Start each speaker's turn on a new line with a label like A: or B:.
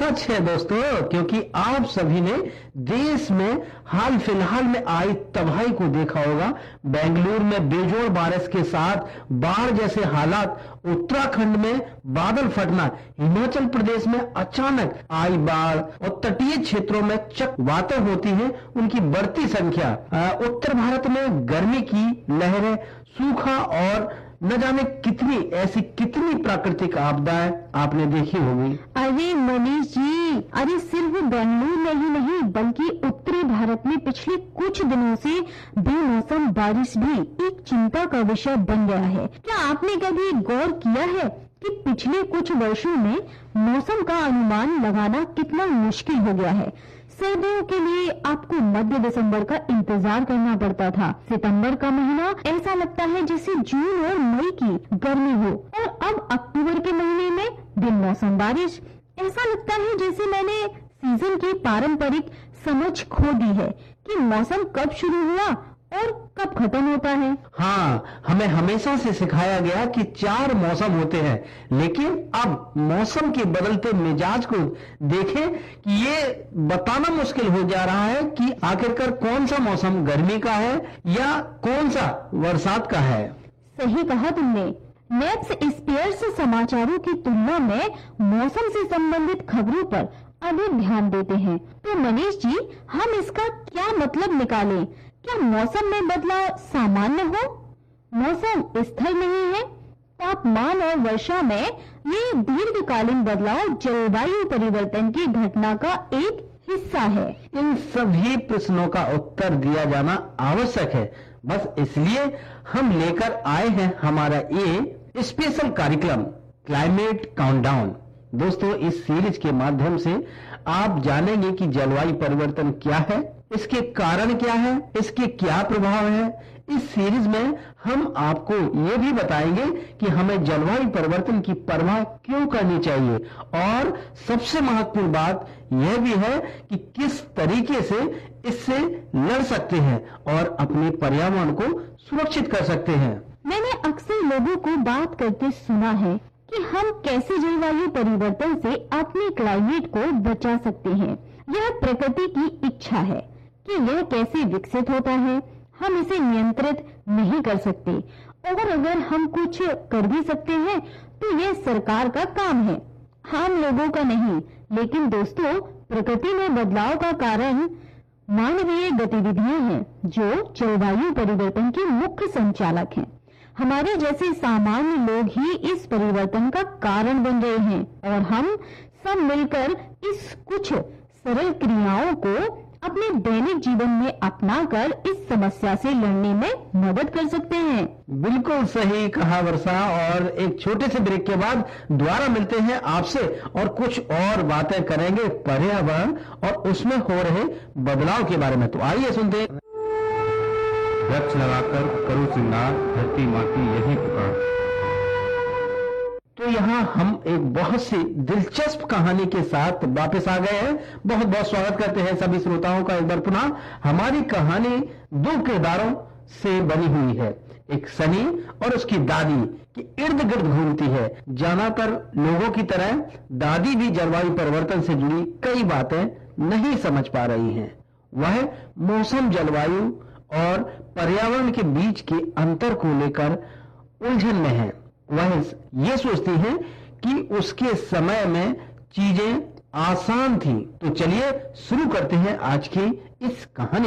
A: सच है दोस्तों, क्योंकि आप सभी ने देश में हाल फिलहाल में आई तबाही को देखा होगा। बेंगलुरु में बेजोड़ बारिश के साथ बाढ़ जैसे हालात, उत्तराखंड में बादल फटना, हिमाचल प्रदेश में अचानक आई बाढ़ और तटीय क्षेत्रों में चक्रवातें होती हैं, उनकी बढ़ती संख्या, उत्तर भारत में गर्मी की लहरें, सूखा और न जाने कितनी प्राकृतिक आपदाएं आपने देखी होगी।
B: अरे मनीष जी, अरे सिर्फ बेंगलुरु में ही नहीं बल्कि उत्तरी भारत में पिछले कुछ दिनों से बेमौसम बारिश भी एक चिंता का विषय बन गया है। क्या आपने कभी गौर किया है कि पिछले कुछ वर्षों में मौसम का अनुमान लगाना कितना मुश्किल हो गया है? सर्दियों के लिए आपको मध्य दिसंबर का इंतजार करना पड़ता था। सितंबर का महीना ऐसा लगता है जैसे जून और मई की गर्मी हो, और अब अक्टूबर के महीने में बिन मौसम बारिश, ऐसा लगता है जैसे मैंने सीजन की पारंपरिक समझ खो दी है कि मौसम कब शुरू हुआ और कब खत्म होता है।
A: हाँ, हमें हमेशा से सिखाया गया कि 4 मौसम होते हैं, लेकिन अब मौसम के बदलते मिजाज को देखें कि ये बताना मुश्किल हो जा रहा है कि आखिरकार कौन सा मौसम गर्मी का है या कौन सा बरसात का है।
B: सही कहा तुमने। नेप्स स्पेयर्स समाचारों की तुलना में मौसम से संबंधित खबरों पर अधिक ध्यान देते हैं। तो मनीष जी, हम इसका क्या मतलब निकालें? क्या मौसम में बदलाव सामान्य हो? मौसम स्थिर नहीं है। तापमान और वर्षा में ये दीर्घकालीन बदलाव जलवायु परिवर्तन की घटना का एक हिस्सा है।
A: इन सभी प्रश्नों का उत्तर दिया जाना आवश्यक है। बस इसलिए हम लेकर आए हैं हमारा ये स्पेशल कार्यक्रम क्लाइमेट काउंटडाउन। दोस्तों, इस सीरीज के माध्यम से आप जानेंगे कि जलवायु परिवर्तन क्या है, इसके कारण क्या है, इसके क्या प्रभाव है। इस सीरीज में हम आपको ये भी बताएंगे कि हमें जलवायु परिवर्तन की परवाह क्यों करनी चाहिए, और सबसे महत्वपूर्ण बात यह भी है कि किस तरीके से इससे लड़ सकते हैं और अपने पर्यावरण को सुरक्षित कर सकते हैं।
B: मैंने अक्सर लोगों को बात करते सुना है कि हम कैसे जलवायु परिवर्तन से अपने क्लाइमेट को बचा सकते हैं। यह प्रकृति की इच्छा है कि यह कैसे विकसित होता है, हम इसे नियंत्रित नहीं कर सकते, और अगर हम कुछ कर भी सकते हैं तो यह सरकार का काम है, हम लोगों का नहीं। लेकिन दोस्तों, प्रकृति में बदलाव का कारण मानवीय गतिविधियां हैं जो जलवायु परिवर्तन के मुख्य संचालक हैं। हमारे जैसे सामान्य लोग ही इस परिवर्तन का कारण बन रहे हैं, और हम सब मिलकर इस कुछ सरल क्रियाओं को अपने दैनिक जीवन में अपनाकर इस समस्या से लड़ने में मदद कर सकते हैं।
A: बिल्कुल सही कहा वर्षा। और एक छोटे से ब्रेक के बाद दोबारा मिलते हैं आपसे और कुछ और बातें करेंगे पर्यावरण और उसमें हो रहे बदलाव के बारे में। तो आइए सुनते हैं।
C: वृक्ष लगाकर करो श्रृंगार, धरती माँ की यही पुकार।
A: तो यहाँ हम एक बहुत सी दिलचस्प कहानी के साथ वापस आ गए हैं। बहुत बहुत स्वागत करते हैं सभी श्रोताओं का एक बार पुनः। हमारी कहानी 2 किरदारों से बनी हुई है। एक सनी और उसकी दादी के इर्द गिर्द घूमती है। ज्यादातर लोगों की तरह दादी भी जलवायु परिवर्तन से जुड़ी कई बातें नहीं समझ पा रही हैं। वह मौसम, जलवायु और पर्यावरण के बीच के अंतर को लेकर उलझन में है। वह ये सोचती है कि उसके समय में चीजें आसान थी। तो चलिए शुरू करते हैं आज की इस कहानी।